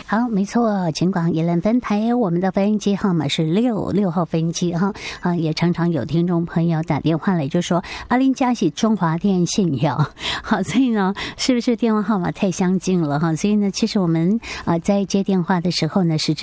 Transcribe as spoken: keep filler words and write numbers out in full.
好，没错，前广宜兰分台，我们的分机号码是六六号分机哈啊，也常常有听众朋友打电话来就说阿林家是中华电信哟，好，所以呢，是不是电话号码太相近了哈？所以呢，其实我们啊在接电话的时候呢，是